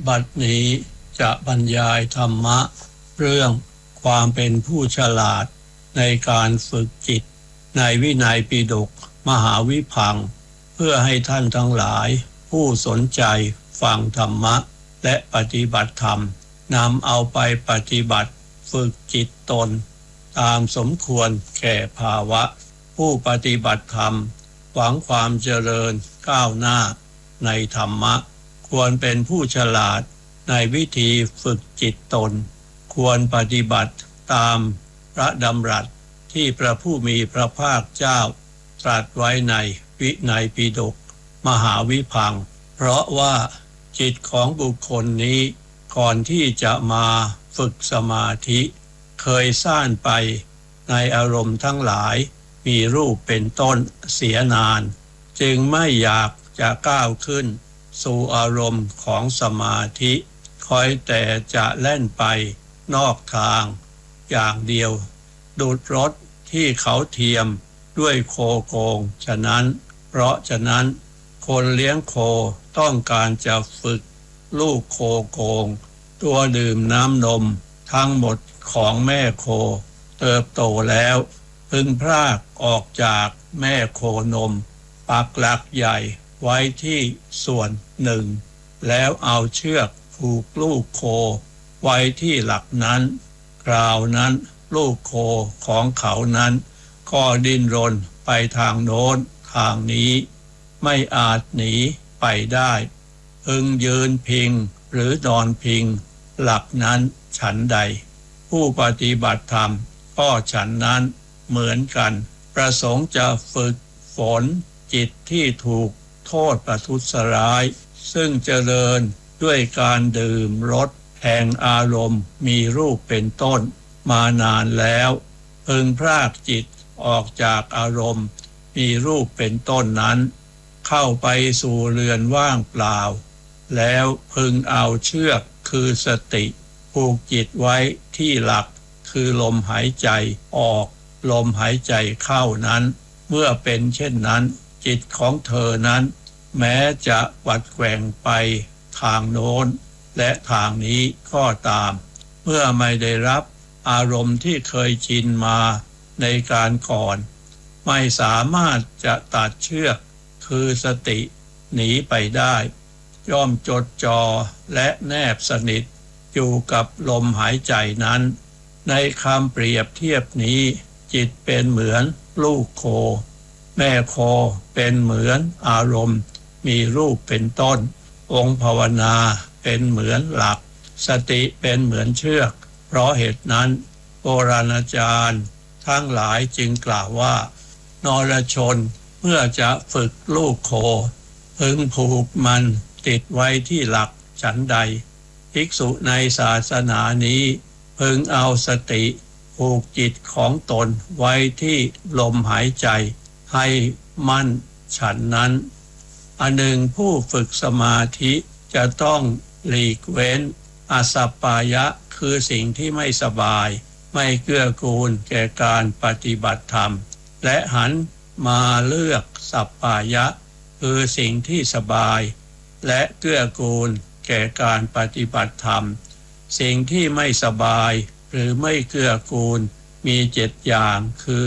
บัดนี้จะบรรยายธรรมะเรื่องความเป็นผู้ฉลาดในการฝึกจิตในวินัยปิฎกมหาวิภังค์เพื่อให้ท่านทั้งหลายผู้สนใจฟังธรรมะและปฏิบัติธรรมนำเอาไปปฏิบัติฝึกจิตตนตามสมควรแก่ภาวะผู้ปฏิบัติธรรมหวังความเจริญก้าวหน้าในธรรมะควรเป็นผู้ฉลาดในวิธีฝึกจิตตนควรปฏิบัติตามพระดำรัสที่พระผู้มีพระภาคเจ้าตรัสไว้ในวินัยปิฎกมหาวิภังค์เพราะว่าจิตของบุคคลนี้ก่อนที่จะมาฝึกสมาธิเคยซ่านไปในอารมณ์ทั้งหลายมีรูปเป็นต้นเสียนานจึงไม่อยากจะก้าวขึ้นสู่อารมณ์ของสมาธิคอยแต่จะแล่นไปนอกทางอย่างเดียวดูดรถที่เขาเทียมด้วยโคโกงฉะนั้นคนเลี้ยงโคต้องการจะฝึกลูกโคโกงตัวดื่มน้ำนมทั้งหมดของแม่โคเติบโตแล้วพึงพรากออกจากแม่โคนมปักหลักใหญ่ไว้ที่ส่วนหนึ่งแล้วเอาเชือกผูกลูกโคไว้ที่หลักนั้นคราวนั้นลูกโคของเขานั้นก็ดิ้นรนไปทางโน้นทางนี้ไม่อาจหนีไปได้พึงยืนพิงหรือนอนพิงหลักนั้นฉันใดผู้ปฏิบัติธรรมก็ฉันนั้นเหมือนกันประสงค์จะฝึกฝนจิตที่ถูกโทษประทุษร้ายซึ่งเจริญด้วยการดื่มรสแห่งอารมณ์มีรูปเป็นต้นมานานแล้วพึงพรากจิตออกจากอารมณ์มีรูปเป็นต้นนั้นเข้าไปสู่เรือนว่างเปล่าแล้วพึงเอาเชือกคือสติผูกจิตไว้ที่หลักคือลมหายใจออกลมหายใจเข้านั้นเมื่อเป็นเช่นนั้นจิตของเธอนั้นแม้จะวัดแกว่งไปทางโน้นและทางนี้ก็ตามเมื่อไม่ได้รับอารมณ์ที่เคยชินมาในการก่อนไม่สามารถจะตัดเชือกคือสติหนีไปได้ย่อมจดจ่อและแนบสนิทอยู่กับลมหายใจนั้นในคำเปรียบเทียบนี้จิตเป็นเหมือนลูกโคแม่โคเป็นเหมือนอารมณ์มีรูปเป็นต้นองค์ภาวนาเป็นเหมือนหลักสติเป็นเหมือนเชือกเพราะเหตุนั้นโบราณอาจารย์ทั้งหลายจึงกล่าวว่านรชนเมื่อจะฝึกลูกโคพึงผูกมันติดไว้ที่หลักฉันใดภิกษุในศาสนานี้พึงเอาสติผูกจิตของตนไว้ที่ลมหายใจให้มั่นฉันนั้นอันหนึ่งผู้ฝึกสมาธิจะต้องหลีกเว้นอาสัปปายะคือสิ่งที่ไม่สบายไม่เกื้อกูลแก่การปฏิบัติธรรมและหันมาเลือกสัปปายะคือสิ่งที่สบายและเกื้อกูลแก่การปฏิบัติธรรมสิ่งที่ไม่สบายหรือไม่เกื้อกูลมี7อย่างคือ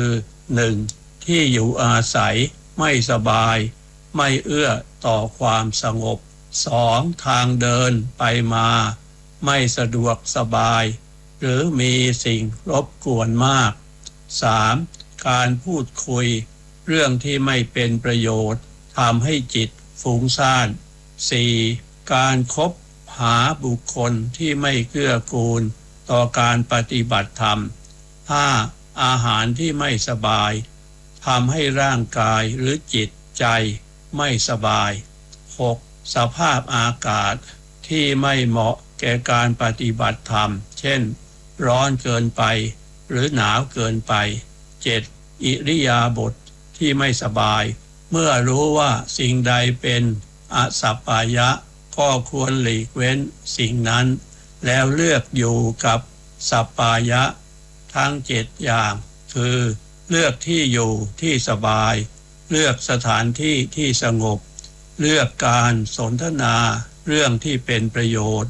1. ที่อยู่อาศัยไม่สบายไม่เอื้อต่อความสงบ 2. ทางเดินไปมาไม่สะดวกสบายหรือมีสิ่งรบกวนมาก 3. การพูดคุยเรื่องที่ไม่เป็นประโยชน์ทำให้จิตฟุ้งซ่าน 4. การคบหาบุคคลที่ไม่เกื้อกูลต่อการปฏิบัติธรรม 5. อาหารที่ไม่สบายทำให้ร่างกายหรือจิตใจไม่สบาย 6. สภาพอากาศที่ไม่เหมาะแก่การปฏิบัติธรรมเช่นร้อนเกินไปหรือหนาวเกินไป 7. อิริยาบถที่ไม่สบายเมื่อรู้ว่าสิ่งใดเป็นอสัปปายะก็ควรหลีกเว้นสิ่งนั้นแล้วเลือกอยู่กับสัปปายะทั้ง7อย่างคือเลือกที่อยู่ที่สบายเลือกสถานที่ที่สงบเลือกการสนทนาเรื่องที่เป็นประโยชน์